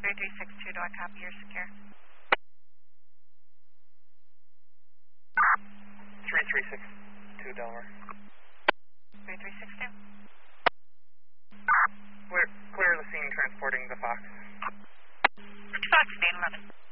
3362, do I copy your secure? 3362, Delaware. 3362. Clear the scene transporting the Fox. Fox, 811.